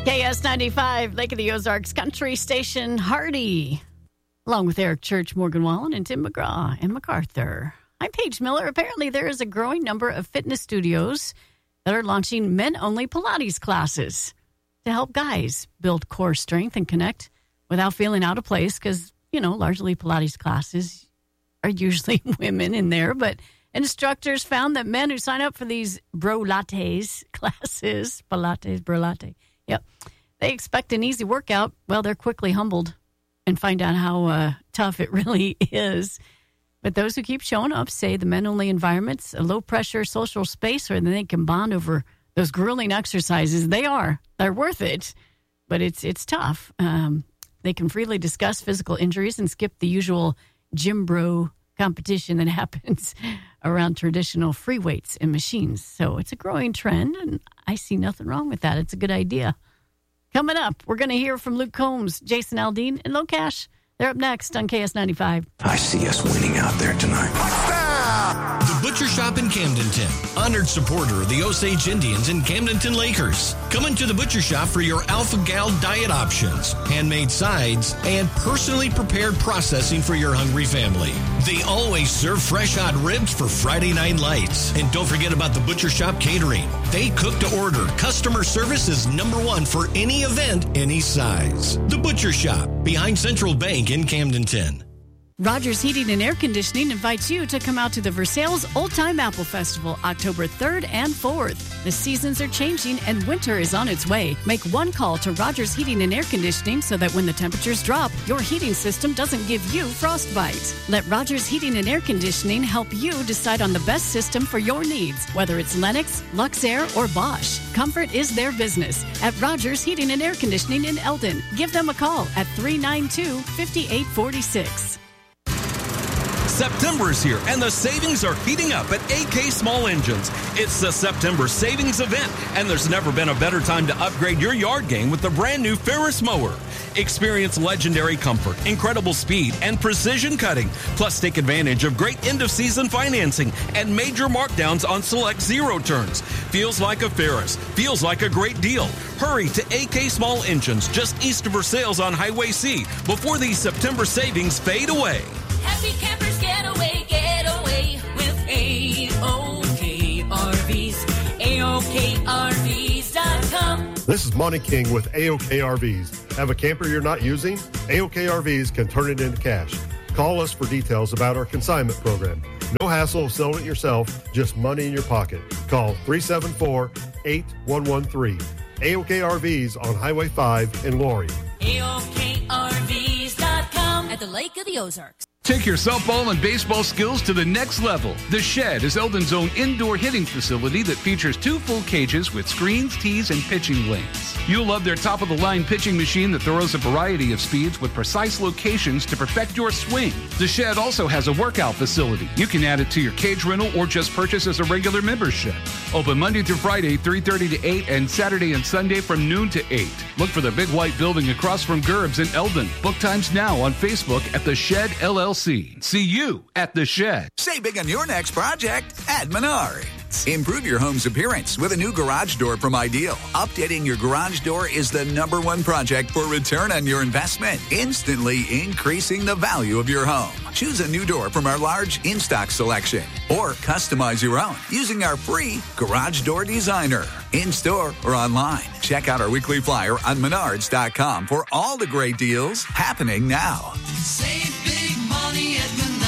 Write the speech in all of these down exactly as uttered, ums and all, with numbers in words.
K S ninety-five, Lake of the Ozarks Country Station, Hardy. Along with Eric Church, Morgan Wallen, and Tim McGraw and MacArthur. I'm Paige Miller. Apparently, there is a growing number of fitness studios that are launching men-only Pilates classes to help guys build core strength and connect without feeling out of place because, you know, largely Pilates classes are usually women in there, but instructors found that men who sign up for these bro lattes classes, Pilates, bro latte, yep, they expect an easy workout. Well, they're quickly humbled and find out how uh, tough it really is. But those who keep showing up say the men-only environment's a low-pressure social space where they can bond over those grueling exercises. They are. They're worth it, but it's it's tough. Um, they can freely discuss physical injuries and skip the usual gym bro competition that happens around traditional free weights and machines. So it's a growing trend, and I see nothing wrong with that. It's a good idea. Coming up, we're going to hear from Luke Combs, Jason Aldean, and Locash. They're up next on K S ninety-five. I see us winning out there tonight. The Butcher Shop in Camdenton, honored supporter of the Osage Indians and Camdenton Lakers. Come into the Butcher Shop for your Alpha Gal diet options, handmade sides, and personally prepared processing for your hungry family. They always serve fresh hot ribs for Friday night lights. And don't forget about the Butcher Shop catering. They cook to order. Customer service is number one for any event, any size. The Butcher Shop, behind Central Bank in Camdenton. Rogers Heating and Air Conditioning invites you to come out to the Versailles Old Time Apple Festival October third and fourth. The seasons are changing and winter is on its way. Make one call to Rogers Heating and Air Conditioning so that when the temperatures drop, your heating system doesn't give you frostbite. Let Rogers Heating and Air Conditioning help you decide on the best system for your needs, whether it's Lennox, Luxair, or Bosch. Comfort is their business at Rogers Heating and Air Conditioning in Eldon. Give them a call at three nine two, five eight four six. September is here, and the savings are heating up at A K Small Engines. It's the September Savings Event, and there's never been a better time to upgrade your yard game with the brand new Ferris mower. Experience legendary comfort, incredible speed, and precision cutting. Plus, take advantage of great end-of-season financing and major markdowns on select zero turns. Feels like a Ferris. Feels like a great deal. Hurry to A K Small Engines, just east of Versailles on Highway C, before these September savings fade away. Happy campers get away, get away with A O K R Vs. A O K R Vs dot com. This is Monty King with A O K R Vs. Have a camper you're not using? A O K R Vs can turn it into cash. Call us for details about our consignment program. No hassle of selling it yourself, just money in your pocket. Call three seven four, eight one one three. A O K R Vs on Highway five in Laurie. A O K R Vs dot com at the Lake of the Ozarks. Take your softball and baseball skills to the next level. The Shed is Eldon's own indoor hitting facility that features two full cages with screens, tees, and pitching lanes. You'll love their top-of-the-line pitching machine that throws a variety of speeds with precise locations to perfect your swing. The Shed also has a workout facility. You can add it to your cage rental or just purchase as a regular membership. Open Monday through Friday, three thirty to eight, and Saturday and Sunday from noon to eight. Look for the big white building across from Gerb's in Eldon. Book times now on Facebook at The Shed L L C. See you at The Shed. Save big on your next project at Menards. Improve your home's appearance with a new garage door from Ideal. Updating your garage door is the number one project for return on your investment, instantly increasing the value of your home. Choose a new door from our large in-stock selection or customize your own using our free Garage Door Designer. In-store or online. Check out our weekly flyer on menards dot com for all the great deals happening now. Save big money at Menards.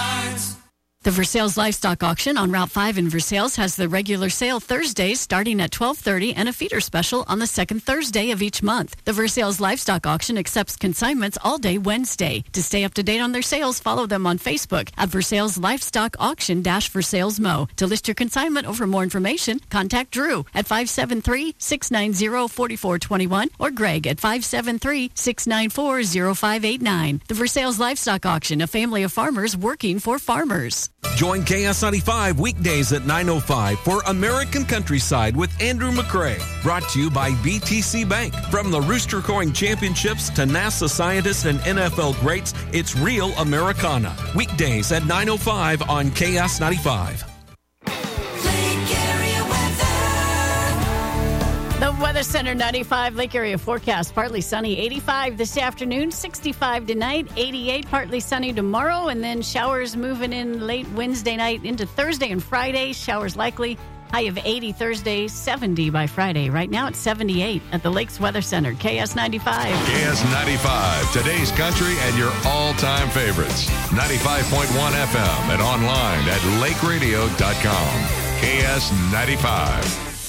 The Versailles Livestock Auction on Route five in Versailles has the regular sale Thursdays starting at twelve thirty and a feeder special on the second Thursday of each month. The Versailles Livestock Auction accepts consignments all day Wednesday. To stay up to date on their sales, follow them on Facebook at Versailles Livestock Auction Versailles Mo. To list your consignment or for more information, contact Drew at five seven three, six nine zero, four four two one or Greg at five seven three, six nine four, zero five eight nine. The Versailles Livestock Auction, a family of farmers working for farmers. Join K S ninety-five weekdays at nine oh five for American Countryside with Andrew McCrae. Brought to you by B T C Bank. From the Rooster Crowing Championships to NASA scientists and N F L greats, it's real Americana. Weekdays at nine oh five on K S ninety-five. Lake area weather. The Weather Center ninety-five Lake Area forecast. Partly sunny, eighty-five this afternoon, sixty-five tonight, eighty-eight, partly sunny tomorrow, and then showers moving in late Wednesday night into Thursday and Friday. Showers likely. High of eighty Thursday, seventy by Friday. Right now it's seventy-eight at the Lakes Weather Center. K S ninety-five. K S ninety-five, today's country and your all-time favorites. ninety-five point one F M and online at lake radio dot com. K S ninety-five.